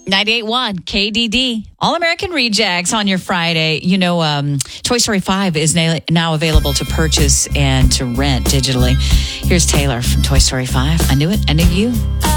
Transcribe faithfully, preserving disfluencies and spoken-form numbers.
ninety-eight point one K D D. All American Rejects on your Friday. You know, um, Toy Story five is na- now available to purchase and to rent digitally. Here's Taylor from Toy Story five. I knew it. I knew you.